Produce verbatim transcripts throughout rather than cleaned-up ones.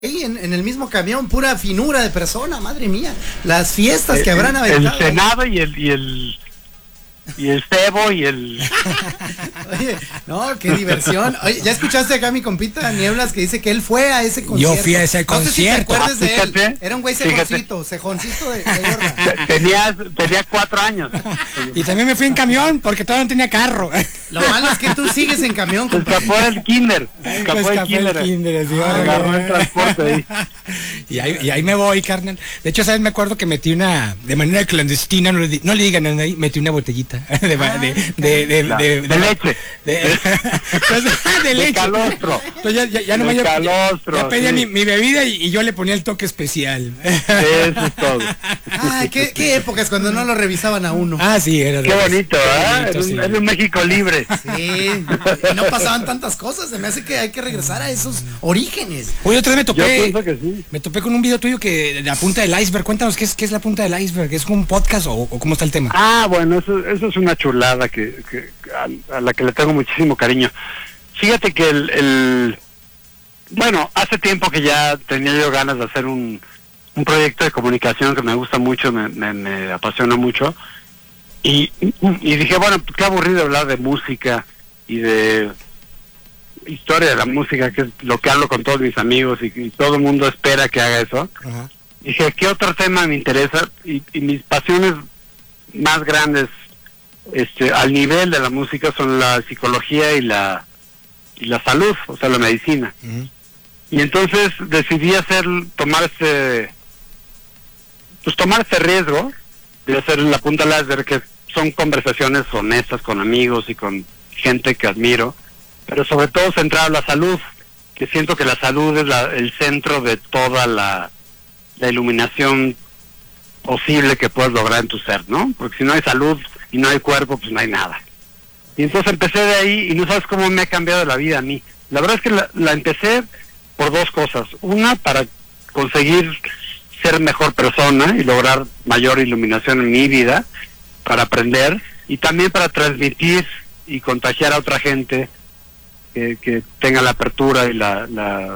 ahí en, en el mismo camión, pura finura de persona, madre mía, las fiestas que habrán aventado. El Senado y el y el y el cebo y el Oye, no, qué diversión. Oye, ¿ya escuchaste acá a mi compita Nieblas que dice que él fue a ese concierto? Yo fui a ese concierto. No sé si te acuerdas de él. Fíjate, Era un güey cejoncito, cejoncito de, de gorra. tenía tenía cuatro años. Y también me fui en camión porque todavía no tenía carro. Lo malo es que tú sigues en camión, Se compadre. escapó del kinder. Se escapó del kinder. el kinder, sí, Ah, agarró el transporte ahí. Y ahí, y ahí me voy, carnal. De hecho, ¿sabes? Me acuerdo que metí una, de manera clandestina, no le, di- no le digan a nadie, metí una botellita de, de, de, de, La- de, de leche. De, entonces, de leche. calostro. Entonces ya, ya, ya no De me calostro, ya pedía sí. mi, mi bebida y, y yo le ponía el toque especial. Eso es todo. Ay, qué, qué épocas cuando no lo revisaban a uno. Ah, sí, era de Qué las- bonito, qué ¿eh? bonito, Era sí. un, era un México libre. Sí, y no pasaban tantas cosas. Se me hace que hay que regresar a esos orígenes. Oye, otra vez me Yo topé, pienso que sí. me topé con un video tuyo que de la punta del iceberg. Cuéntanos qué es, qué es la punta del iceberg. ¿Es un podcast o, o cómo está el tema? Ah, bueno, eso, eso es una chulada que, que a, a la que le tengo muchísimo cariño. Fíjate que el, el bueno, hace tiempo que ya tenía yo ganas de hacer un, un proyecto de comunicación que me gusta mucho, me, me, me apasiona mucho. Y, y dije, bueno, qué aburrido hablar de música y de historia de la música, que es lo que hablo con todos mis amigos y, y todo el mundo espera que haga eso. Ajá. Dije, ¿qué otro tema me interesa? Y, y mis pasiones más grandes este al nivel de la música son la psicología y la y la salud, o sea, la medicina. Uh-huh. Y entonces decidí hacer, tomar este, pues tomar este riesgo de hacer la punta del iceberg, que son conversaciones honestas con amigos y con gente que admiro, pero sobre todo centrado en la salud, que siento que la salud es la, el centro de toda la, la iluminación posible que puedes lograr en tu ser, ¿no? Porque si no hay salud y no hay cuerpo, pues no hay nada. Y entonces empecé de ahí y no sabes cómo me ha cambiado la vida a mí. La verdad es que la, la empecé por dos cosas. Una, para conseguir ser mejor persona y lograr mayor iluminación en mi vida, para aprender, y también para transmitir y contagiar a otra gente que, que tenga la apertura y la, la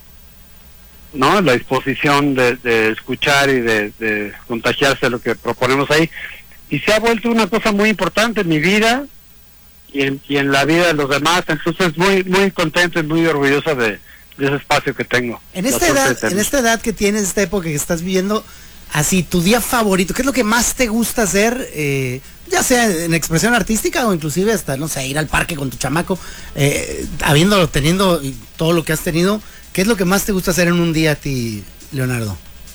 no la disposición de, de escuchar y de, de contagiarse de lo que proponemos ahí. Y se ha vuelto una cosa muy importante en mi vida y en, y en la vida de los demás. Entonces muy muy contento y muy orgulloso de, de ese espacio que tengo. En esta edad, en esta edad que tienes, esta época que estás viviendo, así, tu día favorito, ¿qué es lo que más te gusta hacer? Eh, ya sea en expresión artística o inclusive hasta, no sé, ir al parque con tu chamaco, eh, habiéndolo, teniendo todo lo que has tenido, ¿qué es lo que más te gusta hacer en un día a ti, Leonardo?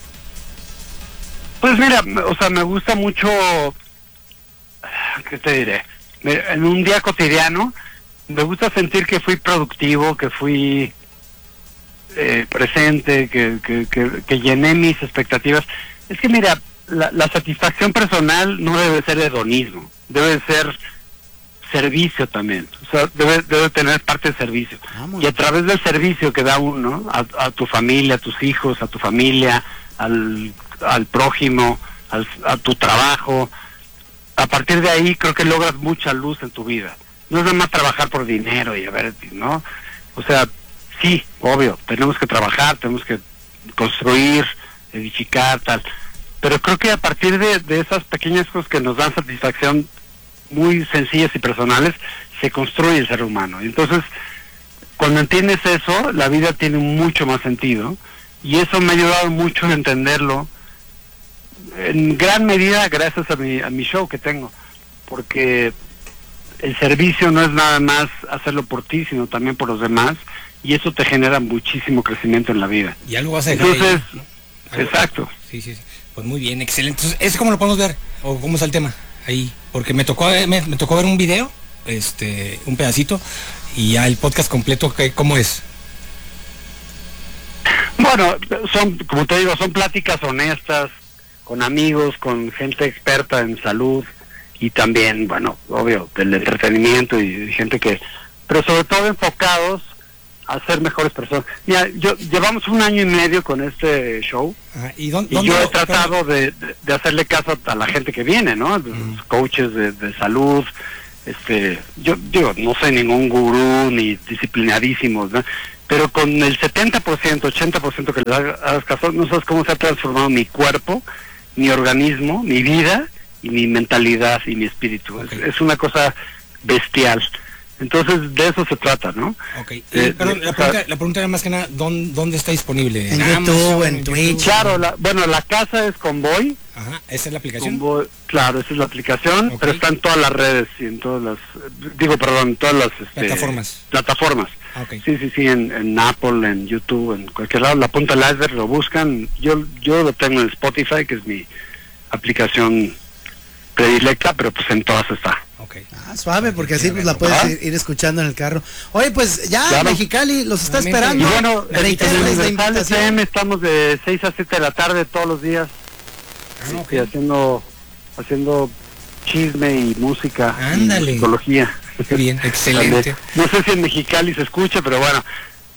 Pues mira, o sea, me gusta mucho, ¿qué te diré? En un día cotidiano, me gusta sentir que fui productivo, que fui eh, presente, que, que, que, que llené mis expectativas. Es que mira, la, la satisfacción personal no debe ser hedonismo, debe ser servicio también, o sea, debe, debe tener parte de servicio. Vamos. Y a través del servicio que da uno, a, a tu familia, a tus hijos, a tu familia, al, al prójimo, al, a tu trabajo, a partir de ahí creo que logras mucha luz en tu vida. No es nada más trabajar por dinero y a ver, ¿no? O sea, sí, obvio, tenemos que trabajar, tenemos que construir, edificar, tal. Pero creo que a partir de, de esas pequeñas cosas que nos dan satisfacción, muy sencillas y personales, se construye el ser humano. Entonces, cuando entiendes eso, la vida tiene mucho más sentido, y eso me ha ayudado mucho a entenderlo, en gran medida gracias a mi, a mi show que tengo, porque el servicio no es nada más hacerlo por ti, sino también por los demás, y eso te genera muchísimo crecimiento en la vida. Y algo vas a dejar Entonces, ahí, ¿no? exacto. Sí, sí, sí. Pues muy bien, excelente. Entonces, ¿es cómo lo podemos ver? ¿O cómo está el tema? Ahí. Porque me tocó, me, me tocó ver un video, este, un pedacito, y ya el podcast completo, ¿qué, ¿cómo es? Bueno, son, como te digo, son pláticas honestas, con amigos, con gente experta en salud, y también, bueno, obvio, del entretenimiento y gente que, pero sobre todo enfocados a ser mejores personas. Mira, yo llevamos un año y medio con este show. Ajá. ¿Y, dónde, y dónde yo he lo- tratado de, de, de hacerle caso a la gente que viene, ¿no? Los Mm. coaches de, de salud. Este, yo digo, no soy ningún gurú ni disciplinadísimos, ¿no? pero con el setenta por ciento, ochenta por ciento que le hagas caso, no sabes cómo se ha transformado mi cuerpo, mi organismo, mi vida y mi mentalidad y mi espíritu. Okay. Es, es una cosa bestial. Entonces, de eso se trata, ¿no? Ok. Y, eh, perdón, la, pregunta, la pregunta era más que nada, ¿dónde, dónde está disponible? En, en YouTube, en Twitch. Claro, la, bueno, la casa es Convoy. Ajá, ¿esa es la aplicación? Convoy, claro, esa es la aplicación, okay. Pero está en todas las redes y en todas las, digo, perdón, en todas las... Este, plataformas. Plataformas. Okay. Sí, sí, sí, en, en Apple, en YouTube, en cualquier lado, La Punta del Iceberg, lo buscan. Yo yo lo tengo en Spotify, que es mi aplicación predilecta, pero pues en todas está. Okay. Ah, suave, porque así pues la puedes ir, ir escuchando en el carro. Oye, pues ya claro. Mexicali los está esperando. Y bueno, en Universal F M estamos de seis a siete de la tarde todos los días. Ah, okay. haciendo haciendo chisme y música. Ándale. Y psicología. Bien, excelente. No sé si en Mexicali se escucha, pero bueno,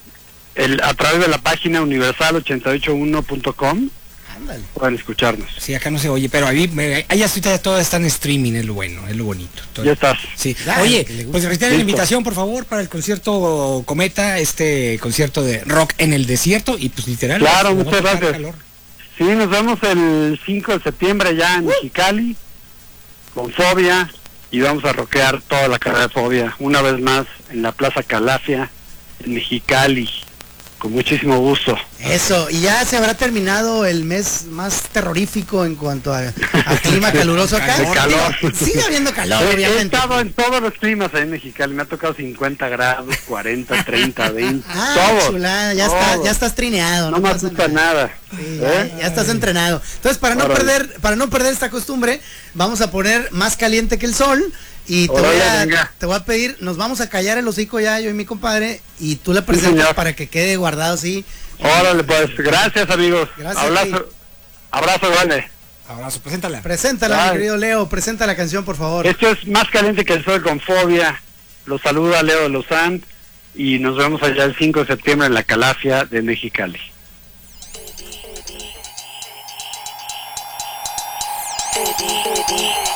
el, a través de la página universal ochenta y ocho uno punto com pueden escucharnos. Sí, acá no se oye, pero ahí, ahí ahorita todo está en streaming, es lo bueno, es lo bonito. Todo. Ya estás. Sí. Oye, pues reitera la invitación, por favor, para el concierto Cometa, este concierto de rock en el desierto, y pues literal. Claro, muchas gracias. Calor. Sí, nos vemos el cinco de septiembre ya en uh. Mexicali, con Fobia, y vamos a rockear toda la carrera de Fobia, una vez más, en la Plaza Calafia, en Mexicali. Con muchísimo gusto. Eso, y ya se habrá terminado el mes más terrorífico en cuanto a, a clima caluroso acá. De calor. Sigue habiendo calor, he, obviamente. He estado en todos los climas ahí en Mexicali, me ha tocado cincuenta grados, cuarenta, treinta, veinte, ah, todo. Chulada, ya, todo. Está, ya estás trineado. No, no me asusta nada. nada. Sí, ¿Eh? ya, ya estás entrenado. Entonces, para no Órale. perder para no perder esta costumbre, vamos a poner Más Caliente que el Sol. Y te voy, a, te voy a pedir, nos vamos a callar el hocico ya, yo y mi compadre, y tú la presentas sí, para que quede guardado así. Órale, pues, gracias amigos. Gracias. Abrazo, abrazo grande. Abrazo, preséntala. Preséntala, Ay. mi querido Leo, presenta la canción, por favor. Esto es Más Caliente que el Sol con Fobia. Los saluda Leo de Lozán y nos vemos allá el cinco de septiembre en la Calafia de Mexicali. Baby, baby.